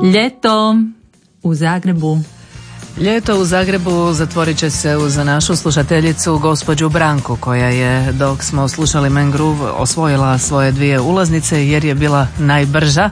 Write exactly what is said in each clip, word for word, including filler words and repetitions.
Ljeto u Zagrebu. Ljeto u Zagrebu zatvorit će se uz našu slušateljicu gospođu Branku, koja je, dok smo slušali Man Groove, osvojila svoje dvije ulaznice jer je bila najbrža.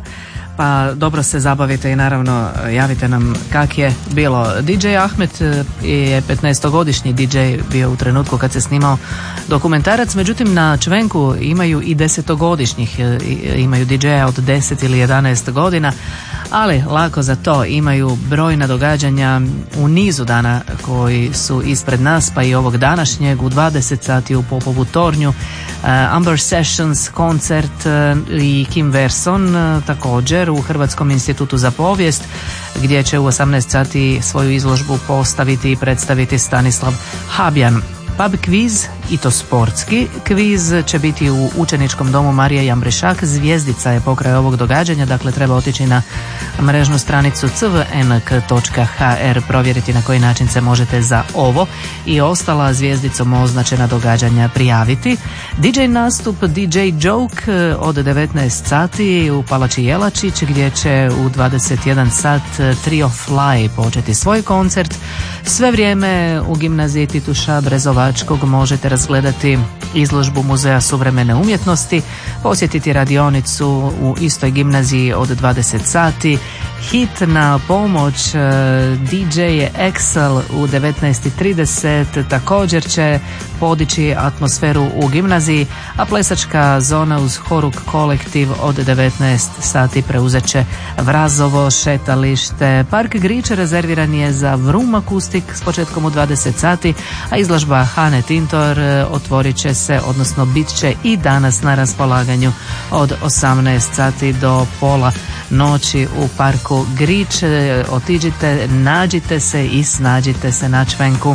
Pa dobro se zabavite i naravno javite nam kak je bilo. D J Ahmed je petnaestogodišnji D J bio u trenutku kad se snimao dokumentarac, međutim na Čvenku imaju i desetogodišnjih, imaju D J-a od deset ili jedanaest godina, ali lako za to, imaju brojna događanja u nizu dana koji su ispred nas, pa i ovog današnjeg u dvadeset sati u Popovu tornju. uh, Amber Sessions koncert uh, i Kim Verson uh, također u Hrvatskom institutu za povijest, gdje će u osamnaest sati svoju izložbu postaviti i predstaviti Stanislav Habjan. Pub kviz, i to sportski kviz, će biti u učeničkom domu Marije Jambrišak. Zvijezdica je pokraj ovog događanja, dakle treba otići na mrežnu stranicu c v n k točka h r, provjeriti na koji način se možete za ovo i ostala zvjezdicom označena događanja prijaviti. D J nastup D J Joke od devetnaest sati u Palači Jelačić, gdje će u dvadeset jedan sat Trio Fly početi svoj koncert. Sve vrijeme u gimnaziji Tituša Brezovačkog možete razgledati izložbu Muzeja suvremene umjetnosti, posjetiti radionicu u istoj gimnaziji od dvadeset sati. Hit na pomoć D J Excel u devetnaest i trideset također će podići atmosferu u gimnaziji, a plesačka zona uz Horuk kolektiv od devetnaest sati preuzet će Vrazovo šetalište. Park Grič rezerviran je za Vrum akustik s početkom u dvadeset sati, a izložba Hane Tintor otvorit će se, odnosno bit će i danas na raspolaganju od osamnaest sati do pola noći u Parku Grič. Otiđite, nađite se i snađite se na Čvenku.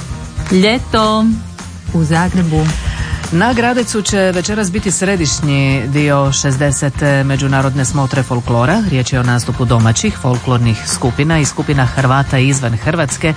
Ljeto u Zagrebu. Na Gradecu će večeras biti središnji dio šezdesete međunarodne smotre folklora. Riječ je o nastupu domaćih folklornih skupina i skupina Hrvata izvan Hrvatske.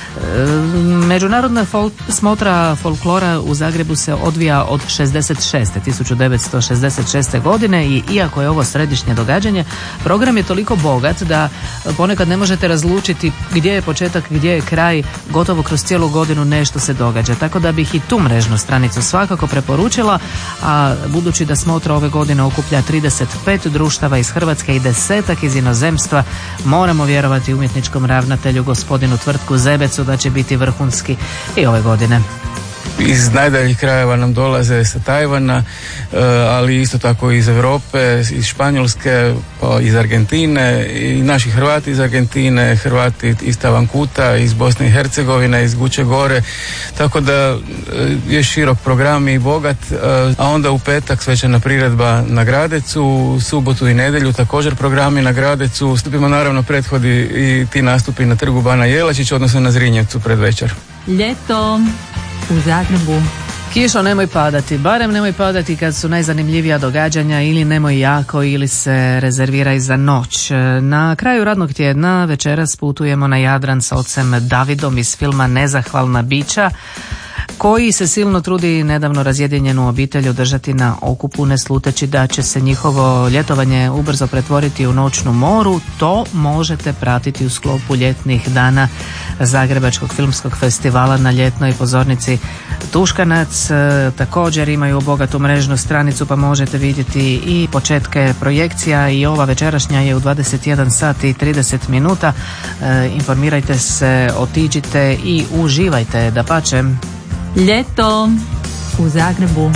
Međunarodna fol- smotra folklora u Zagrebu se odvija od šezdeset šeste tisuće devetsto šezdeset šeste godine i iako je ovo središnje događanje, program je toliko bogat da ponekad ne možete razlučiti gdje je početak, gdje je kraj. Gotovo kroz cijelu godinu nešto se događa, tako da bih i tu mrežnu stranicu svakako preporučila, a budući da smotra ove godine okuplja trideset pet društava iz Hrvatske i desetak iz inozemstva, moramo vjerovati umjetničkom ravnatelju gospodinu Tvrtku Zebecu da će biti vrhunski i ove godine. Iz najdaljih krajeva nam dolaze sa Tajvana, ali isto tako iz Europe, iz Španjolske, pa iz Argentine, i naši Hrvati iz Argentine, Hrvati iz Tavankuta, iz Bosne i Hercegovine, iz Guče Gore, tako da je širok program i bogat. A onda u petak svečana priredba na Gradecu, u subotu i nedjelju također programi na Gradecu. Stupimo naravno prethodi i ti nastupi na Trgu Bana Jelačić, odnosno na Zrinjevcu pred večer. Ljeto u Zagrebu. Kišo, nemoj padati, barem nemoj padati kad su najzanimljivija događanja, ili nemoj jako ili se rezerviraj za noć. Na kraju radnog tjedna večeras putujemo na Jadran sa ocem Davidom iz filma Nezahvalna bića, koji se silno trudi nedavno razjedinjenu obitelj održati na okupu, ne sluteći da će se njihovo ljetovanje ubrzo pretvoriti u noćnu moru. To možete pratiti u sklopu ljetnih dana Zagrebačkog filmskog festivala na ljetnoj pozornici Tuškanac. Također imaju bogatu mrežnu stranicu, pa možete vidjeti i početke projekcija, i ova večerašnja je u dvadeset jedan sati i trideset minuta. E, informirajte se, otiđite i uživajte, dapače. Ljeto u Zagrebu.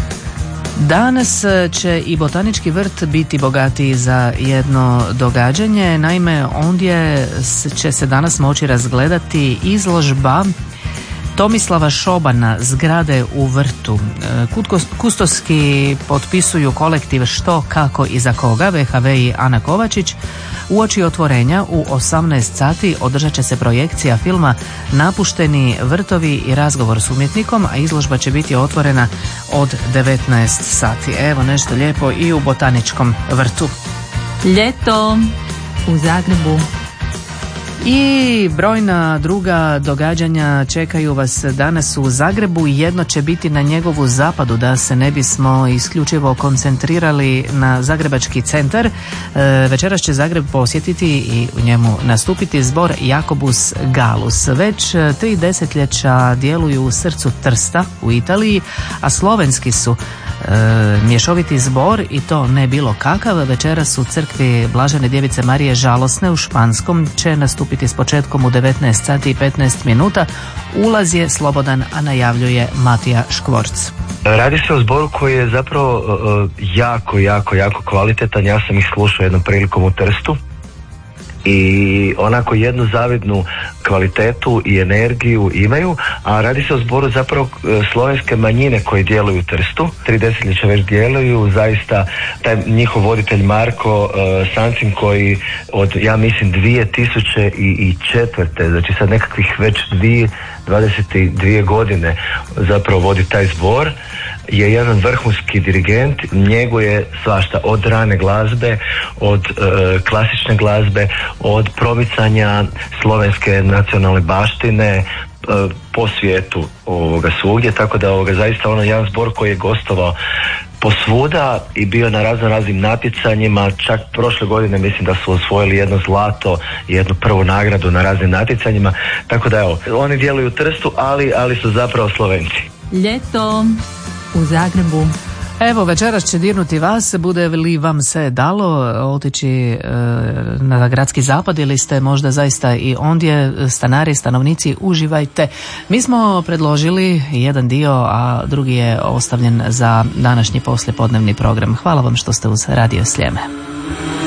Danas će i Botanički vrt biti bogatiji za jedno događanje. Naime, ondje će se danas moći razgledati izložba Tomislava Šobana, Zgrade u vrtu. Kustoski potpisuju kolektiv Što, kako i za koga, V H V i Ana Kovačić. Uoči otvorenja u osamnaest sati održat će se projekcija filma Napušteni vrtovi i razgovor s umjetnikom, a izložba će biti otvorena od devetnaest sati. Evo nešto lijepo i u Botaničkom vrtu. Ljeto u Zagrebu. I brojna druga događanja čekaju vas danas u Zagrebu. Jedno će biti na njegovu zapadu, da se ne bismo isključivo koncentrirali na Zagrebački centar. E, večeras će Zagreb posjetiti i u njemu nastupiti zbor Jacobus Gallus. Već tri desetljeća djeluju u srcu Trsta u Italiji, a slovenski su E, mješoviti zbor, i to ne bilo kakav. Večeras u crkvi Blažene Djevice Marije Žalosne u Španskom će nastupiti s početkom u devetnaest sati i petnaest minuta. Ulaz je slobodan, a najavljuje Matija Škvorc. Radi se o zboru koji je zapravo uh, jako, jako, jako kvalitetan. Ja sam ih slušao jednom prilikom u Trstu i onako jednu zavidnu kvalitetu i energiju imaju, a radi se o zboru zapravo slovenske manjine koji djeluju u Trstu. Tri desetljeća već djeluju, zaista taj njihov voditelj Marko uh, Sancin koji od, ja mislim, dvije tisuće četvrte, znači sad nekakvih već dvije, dvadeset dvije godine zapravo vodi taj zbor, je jedan vrhunski dirigent, njeguje svašta, od rane glazbe, od e, klasične glazbe, od promicanja slovenske nacionalne baštine e, po svijetu ovoga svugdje, tako da ovoga zaista ono jedan zbor koji je gostovao posvuda i bio na razno raznim natjecanjima. Čak prošle godine mislim da su osvojili jedno zlato i jednu prvu nagradu na raznim natjecanjima, tako da evo, oni djeluju u Trstu, ali, ali su zapravo Slovenci. Ljeto u Zagrebu. Evo, večeras će dirnuti vas, bude li vam se dalo otići e, na gradski zapad ili ste možda zaista i ondje stanari, stanovnici, uživajte. Mi smo predložili jedan dio, a drugi je ostavljen za današnji poslijepodnevni program. Hvala vam što ste uz Radio Sljeme.